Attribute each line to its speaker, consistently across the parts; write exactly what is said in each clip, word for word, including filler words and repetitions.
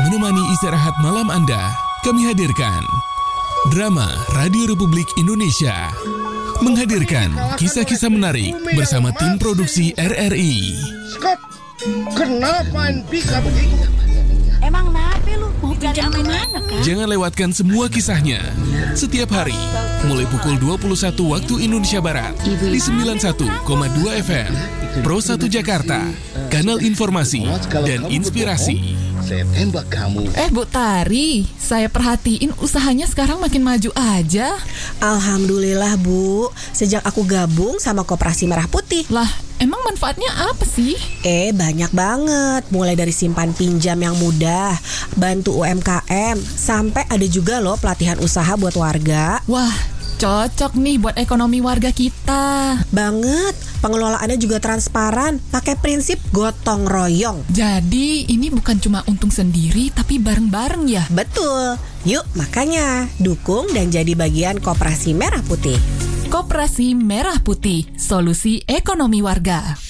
Speaker 1: menemani istirahat malam Anda, kami hadirkan Drama Radio Republik Indonesia menghadirkan kisah-kisah menarik bersama tim produksi R R I.
Speaker 2: Scott, kenapa bisa begitu?
Speaker 3: Emang nape lu? Mau pinjam ke mana, Kak?
Speaker 1: Jangan lewatkan semua kisahnya setiap hari mulai pukul dua puluh satu waktu Indonesia Barat di sembilan puluh satu koma dua F M Pro satu Jakarta, kanal informasi dan inspirasi.
Speaker 2: Saya tembak kamu.
Speaker 4: Eh Bu Tari, saya perhatiin usahanya sekarang makin maju aja.
Speaker 5: Alhamdulillah Bu, sejak aku gabung sama Koperasi Merah Putih.
Speaker 4: Lah, emang manfaatnya apa sih?
Speaker 5: Eh banyak banget, mulai dari simpan pinjam yang mudah, bantu U M K M, sampai ada juga loh pelatihan usaha buat warga.
Speaker 4: Wah, cocok nih buat ekonomi warga kita.
Speaker 5: Banget, pengelolaannya juga transparan, pakai prinsip gotong royong.
Speaker 4: Jadi ini bukan cuma untung sendiri, tapi bareng-bareng ya?
Speaker 5: Betul, yuk makanya dukung dan jadi bagian Koperasi Merah Putih.
Speaker 4: Koperasi Merah Putih, solusi ekonomi warga.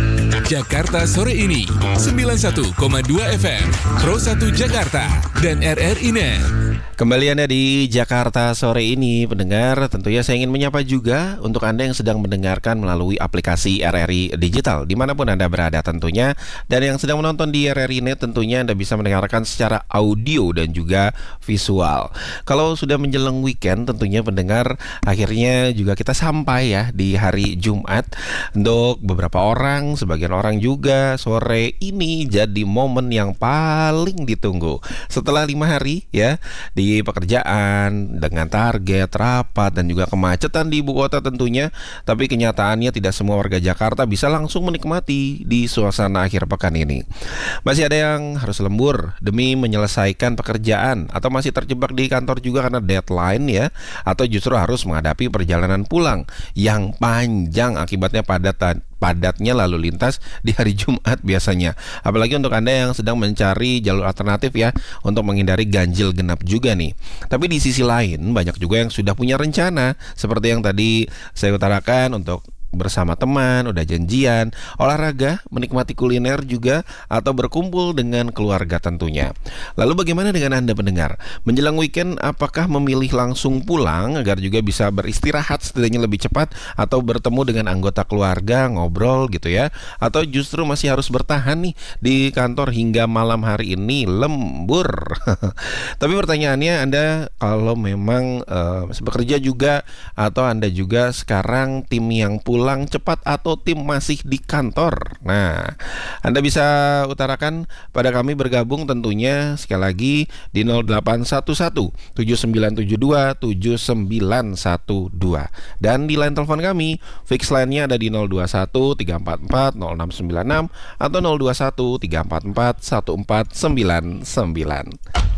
Speaker 1: Jakarta sore ini sembilan puluh satu koma dua F M Pro satu Jakarta dan R R I Net.
Speaker 6: Kembali Anda di Jakarta sore ini, pendengar. Tentunya saya ingin menyapa juga untuk Anda yang sedang mendengarkan melalui aplikasi R R I Digital dimanapun Anda berada tentunya. Dan yang sedang menonton di R R I Net tentunya Anda bisa mendengarkan secara audio dan juga visual. Kalau sudah menjelang weekend tentunya pendengar, akhirnya juga kita sampai ya di hari Jumat. Untuk beberapa orang, sebagian orang juga, sore ini jadi momen yang paling ditunggu. Setelah lima hari ya di pekerjaan dengan target, rapat dan juga kemacetan di ibu kota tentunya. Tapi kenyataannya tidak semua warga Jakarta bisa langsung menikmati di suasana akhir pekan ini. Masih ada yang harus lembur demi menyelesaikan pekerjaan, atau masih terjebak di kantor juga karena deadline ya, atau justru harus menghadapi perjalanan pulang yang panjang akibatnya padatan padatnya lalu lintas di hari Jumat biasanya. Apalagi untuk Anda yang sedang mencari jalur alternatif ya, untuk menghindari ganjil genap juga nih. Tapi di sisi lain banyak juga yang sudah punya rencana, seperti yang tadi saya utarakan, untuk bersama teman, udah janjian, olahraga, menikmati kuliner juga, atau berkumpul dengan keluarga tentunya. Lalu bagaimana dengan Anda pendengar? Menjelang weekend, apakah memilih langsung pulang agar juga bisa beristirahat setidaknya lebih cepat, atau bertemu dengan anggota keluarga, ngobrol gitu ya? Atau justru masih harus bertahan nih di kantor hingga malam hari ini lembur? Tapi pertanyaannya, Anda kalau memang uh, bekerja juga, atau Anda juga sekarang tim yang pulang pulang cepat atau tim masih di kantor? Nah, Anda bisa utarakan pada kami bergabung tentunya sekali lagi di nol delapan satu satu tujuh sembilan tujuh dua tujuh sembilan satu dua. Dan di line telepon kami, fix line-nya ada di nol dua satu tiga empat empat nol enam sembilan enam atau nol dua satu tiga empat empat satu empat sembilan sembilan.